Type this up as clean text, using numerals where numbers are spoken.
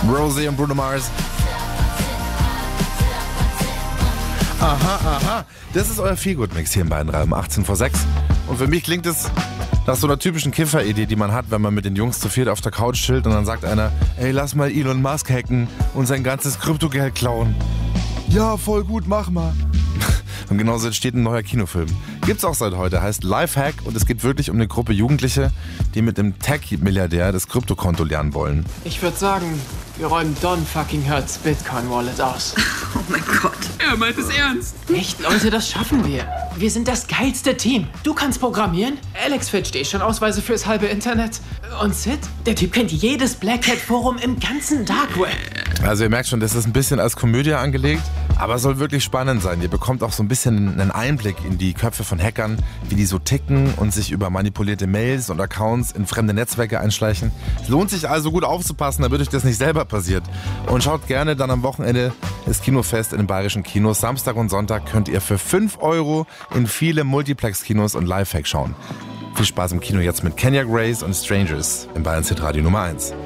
Rosie und Bruno Mars. Aha. Das ist euer Feelgood-Mix hier in Bayern 18 vor 6. Und für mich klingt es nach so einer typischen Kiffer-Idee, die man hat, wenn man mit den Jungs zu viert auf der Couch chillt und dann sagt einer, ey, lass mal Elon Musk hacken und sein ganzes Kryptogeld klauen. Ja, voll gut, mach mal. Und genauso entsteht ein neuer Kinofilm. Gibt's auch seit heute, heißt Lifehack und es geht wirklich um eine Gruppe Jugendliche, die mit dem Tech-Milliardär das Kryptokonto lernen wollen. Ich würde sagen, wir räumen Don fucking Hertz Bitcoin-Wallet aus. Oh mein Gott. Er meint es ernst. Echt, Leute, das schaffen wir. Wir sind das geilste Team. Du kannst programmieren, Alex fälscht schon Ausweise fürs halbe Internet. Und Sid, der Typ kennt jedes Black Hat Forum im ganzen Dark Web. Also ihr merkt schon, das ist ein bisschen als Komödie angelegt, aber soll wirklich spannend sein. Ihr bekommt auch so ein bisschen einen Einblick in die Köpfe von Hackern, wie die so ticken und sich über manipulierte Mails und Accounts in fremde Netzwerke einschleichen. Es lohnt sich also gut aufzupassen, damit euch das nicht selber passiert. Und schaut gerne dann am Wochenende das Kinofest in den bayerischen Kinos. Samstag und Sonntag könnt ihr für 5 € in viele Multiplex-Kinos und Lifehack schauen. Viel Spaß im Kino jetzt mit Kenya Grace und Strangers im Bayern Hit Radio Nummer 1.